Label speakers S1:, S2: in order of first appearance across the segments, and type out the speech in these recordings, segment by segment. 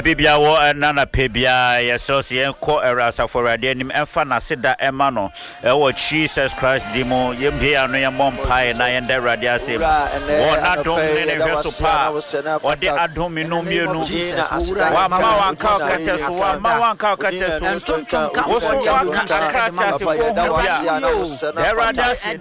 S1: Bibia wo nana pebia yesos yen ko erasa for adenim emfa na seda emano ewo Jesus Christ dimo yembia no yemom pai na yende radia se wona dom ne hweso pa ode adom no mienu wa ma wanka kateso wa ma wanka kateso wo so wanka akrata se fo hubia radia se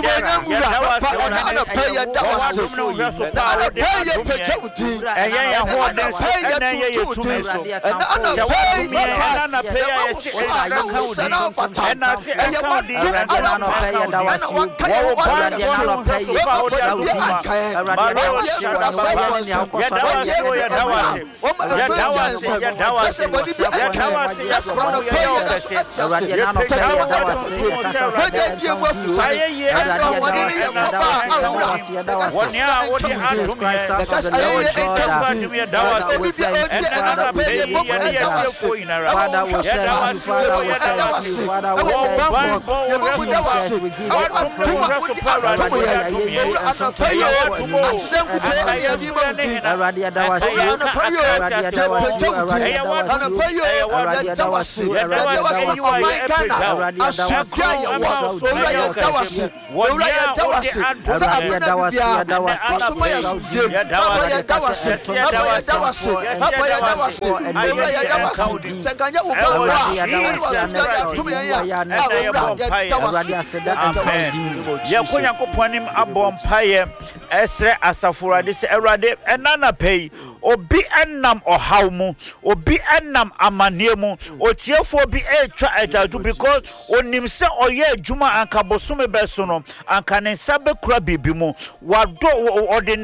S1: Yakonya koponim abompaye esre asafurade se erade enana pay obi enam ohawmu obi enam amaniemu otiefo bi etwa etatu because onim se oye adwuma anka bosume beso no anka ne sabe kura bibimu wado ode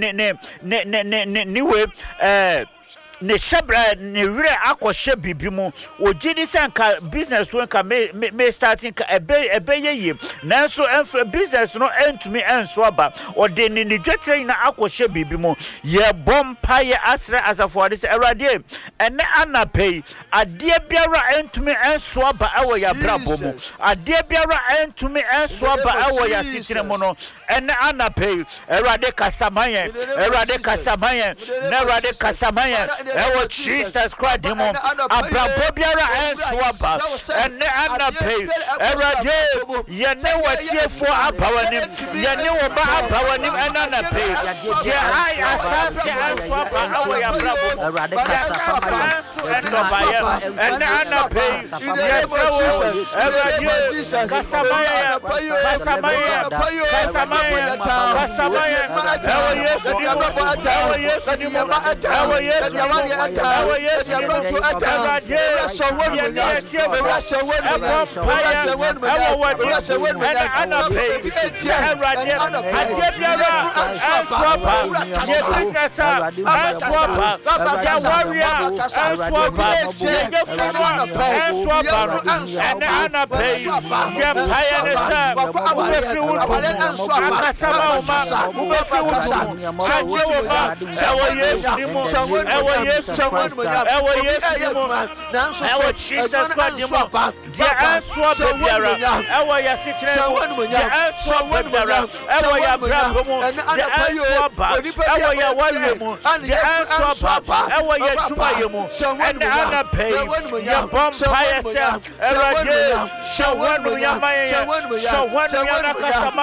S1: niwe ne shabra ne re akoshe bibimu ogidi sanka business when ka me starting ka ebeye nanso enfa business no entumi enso aba ode ne dwetre na akoshe bibimu ye bompa ye asra asafo ade se erade ene anapei ade biara entumi enso aba awo ya brabomu ade biara entumi enso aba awo ya sitiremu no ene anapei erade kasamaye na erade kasamaye ewo Jesus Christ demo abrabo biara enswaba ene anapei erade yene watiefo abawanim yene woba abawanim enanapei je ai asase enswaba awo ya brabo erade kasafama ene anapei yeso erade kasamaya ewo Yesu demo ewo Yesu Awa yes, you going to attack. Someone will not ewo Jesus Christ demo dia answa biara ewo ya sitre dia answa biara ewo ya brabo mu dia answa ba ewo ya wale mu dia answa ba ewo ya tuma yemu ene ana pay ya bompa ya se erade shawanu ya maye shawanu ya nakasama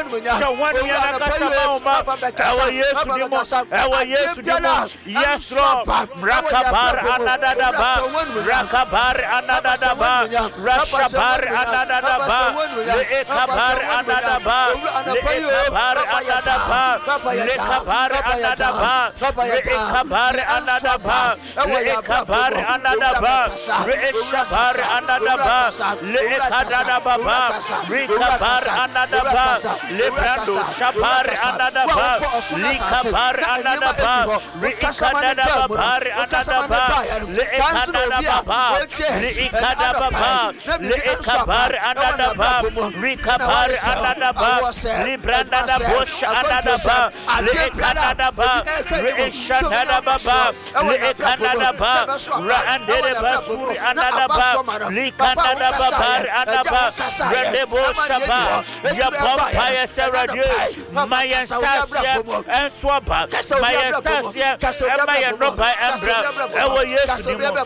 S1: ewo Yesu demo yes Lord Rakabar anadadaba Rakabar anadadaba Rashabar anadadaba Lekabar anadaba Lekabar anadaba Lekabar anadaba Lekabar anadaba Lekabar anadaba Reshabar anadaba Lekadadaba Rekabar anadaba Lebrando Shabar anadaba Lekabar anadaba Rekadadaba Bar anadaba le ekana baba le ikada baba le ekabar anada ba rikabar anada ba libranda da bosh anada ba le ekana ba le eshana baba le ekana ba ra andere basuri anada ba likana baba anaba rende bosha ba ya bomba ya serade maya sasia enswaba maya sasia maya no ba embra ewo yesu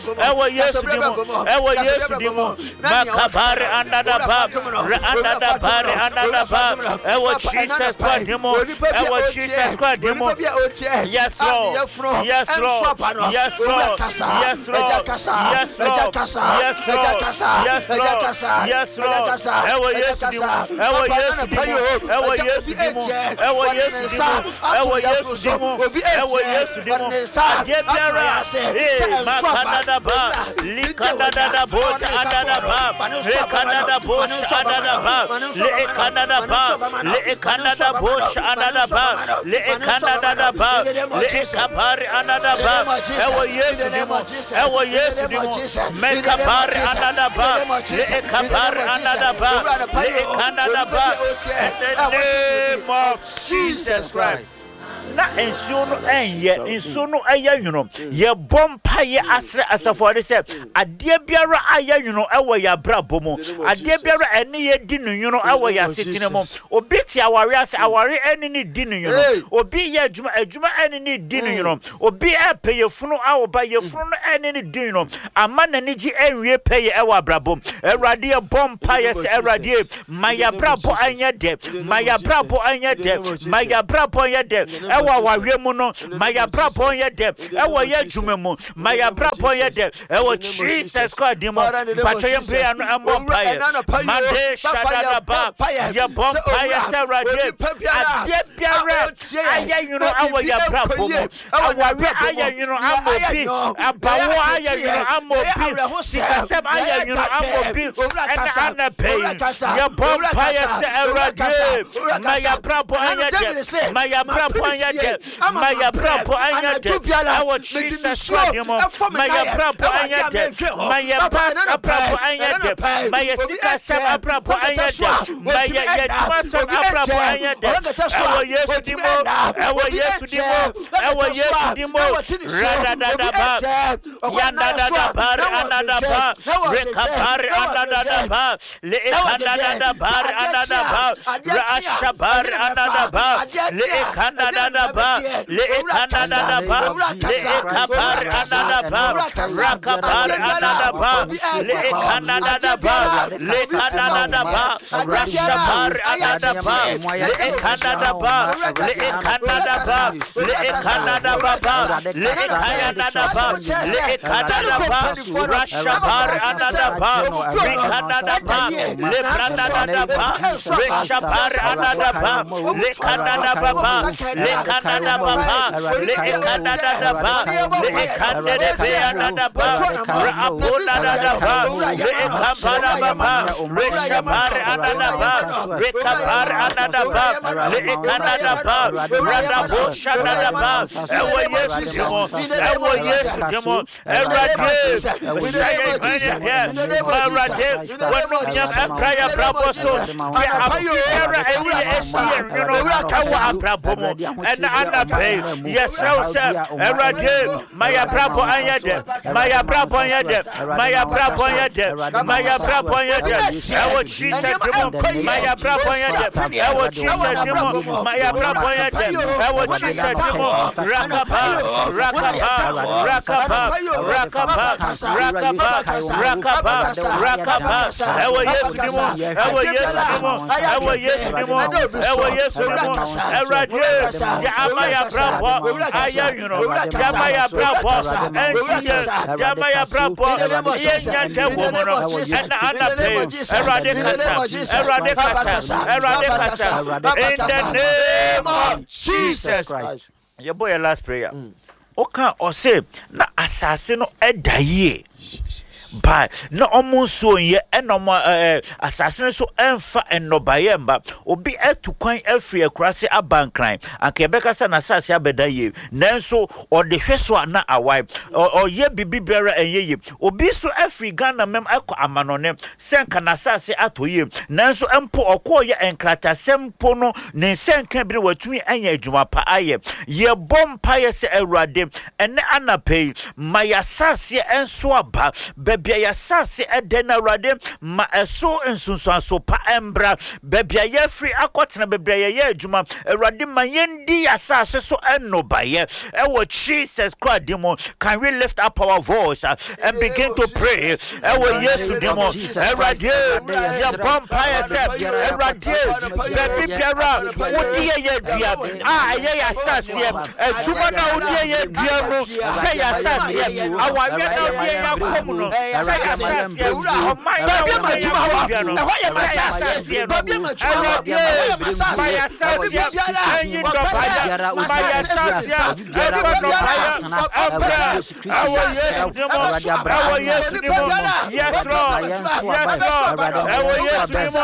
S1: dimo makabar anada ba anada bar anada ba ewo Jesus Christ dimo ewo Jesus Christ dimo yes Lord yes Lord yes Lord yes Lord yes Lord yes Lord yes Lord yes Lord ewo yesu dimo ewo yesu dimo ewo yesu dimo ewo yesu dimo ewo yesu dimo ajebiara makanda ba likanda bocha adada ba lekanda bocha adada ba lekanda ba lekanda bocha adada ba lekanda ba lekabari adada ba ewo yesu dimo mekabari adada ba lekabari adada ba lekanda ba in the name of Jesus Christ. Na ensuno aya yuno ye bompa ye asre asafore se ade biara aya yuno ewo ya brabomo ade biara ene ye di no yuno ewo ya setine mo obi ti aware ase aware ene ni di no yuno obi ye adwuma ene ni di no yuno obi epe ye funu awoba ye funu ene ni di yuno ama na ni gi enwie pe ye ewo brabom erade ye bompa ye se erade maya brabo anya de maya brabo anya de maya brabo anya de ewa wawemu no maya brabo ye de ewo ye dwumemu maya brabo ye de ewo Jesus Christ dimo pachoye prayer no amompa ye made shadada ba ye bompa ye serade ade biara aya yuno awo ya brabo mo awari aya yuno amobi abawo aya yuno amobi sikasem aya yuno amobi ena anape ye bompa ye serade maya brabo anya de maya brabo anya de maya brabo anya de awo Jesus wadimo maya brabo anya de maya basa brabo anya de maya sikasem brabo anya de maya yetmasem brabo anya de awo Yesu dimo radada ba yanda da bar anada ba rekabar anada ba le ekanda bar anada ba rashabar anada ba le ekanda ba le ekanda ba le ekabar anada ba rakabar anada ba le ekanda ba le ekanda ba rashabar anada ba le ekanda ba le ekanda ba le ekanda ba le ekanda ba le ekanda ba rashabar anada ba ekanda ba le branda ba rashabar anada ba le ekanda ba le ekanda ba le ekanda ba le ekanda be anada ba rapola ba le ekabara ba rashabar anada ba rekabar anada ba le ekanda ba rada bo shada ba ewo Yesu demo erade we say erade when no jam prayer braboso ke apera ewi esi you know kawa abrabomo and anape yes erade maya brabo anyade maya brabo anyade maya brabo anyade maya brabo anyade ewo Jesus demo maya brabo anyade ewo Jesus demo maya brabo anyade ewo Jesus demo rakaba ewo Yesu dimo erade jamaya brabo aya you know jamaya brabo ensiye jamaya brabo yenya tewo no and anape erade kasa in the name of Jesus Christ. Your boy last prayer. Oka ose na asase no edayie by no almost so ye and no more assassin so enfa and no bayemba obi to coin every across a bank crime and Quebec san assassin abeda ye nanso or the first one na awai or ye bibi bearer and ye obi so every Ghana mem eko amanone sen kanasase ato ye nanso empo okoye enkrata sempo no ne sen kan bi watumi anya adwuma pa aye ye bompa ye se awurade ene anapei maya sase enso aba bebia ya sase eden awurade ma eso ensunsun so pa embra bebia ye free akotena bebia ye adwuma awurade ma yendi ya sase so eno baye ewo Jesus Christ demo. Can we lift up our voice and begin to pray? Ewo Yesu demo awurade ya bompa ye se awurade bebi biara wodi ye dua ye ya sase adwuma na wodi ye dua no say ya sase awaye na wodi ya komu no say ya sase o man na wodi ya dua no say ya sase baby ma ya sase enyi do baya ma ya sase efa do baya awo Yesu demo yes Lord awo Yesu demo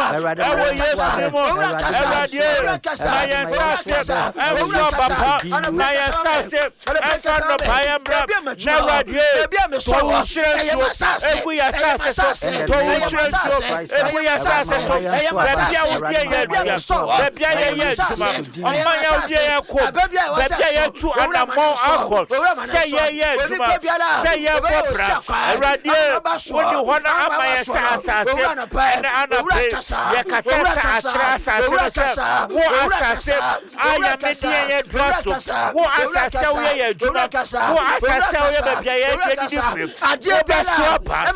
S1: ma ya sase efa baba ma ya sase efa do baya bra na wadi to wusrenso ebu ya sase so to wusrenso ebu ya sase so bebia wudi ye dua bebia ye juma omma ya wudi ye ko bebia ye tu anamon akol say ye juma say ye bobra awurade wodi hona ama ye sase ene anape ye kasasa atra asase wo asase aya medie ye draso wo asase wo ye juma wo asase wo ye bebia ye didi free ade besuapa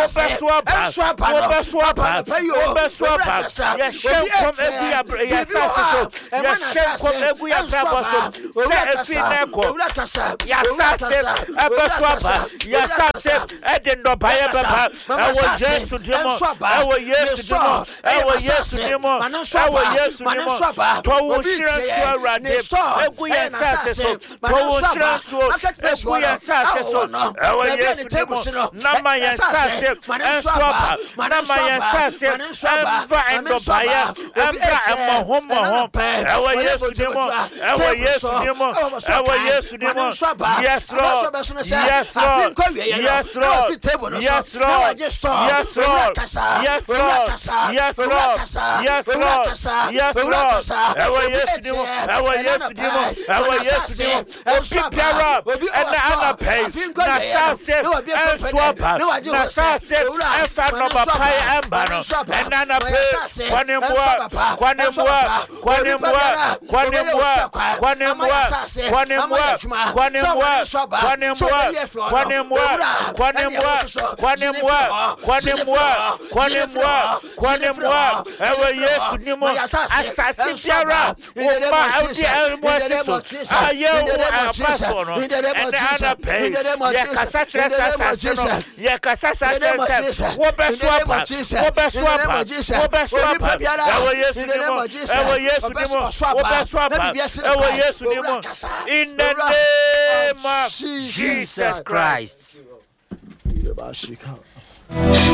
S1: ye shem kom egu ya sase so ye shem kom egu ya brabo so se efi neko ya sase besuapa ya sase edendo baye baba ewo Yesu dimo ewo Yesu dimo ewo Yesu dimo ewo Yesu dimo to wo shira so awurade egu ya sase so to wo shira so egu ya sase so ewo Yesu dimo nama ya sase ensopa nama ya sase enfa endo baya embra emohomo ewo Yesu dimo ewo Yesu dimo ewo Yesu dimo yes Lord yes Lord yes Lord yes Lord yes Lord yes Lord yes Lord yes Lord yes Lord ewo Yesu dimo ewo Yesu dimo ewo Yesu dimo obi piara ena anapei na sase ensopa na sase enfa no bapai embano ena anapei kwanemwa ewe Yesu nimo asasi biara uma audi elmoasiso aye wo apaso no ene anapei ye kasachre sasase no ye kasasase wo besuapa ewe Yesu nimo wo besuapa ewe Yesu nimo in the name of Jesus Christ.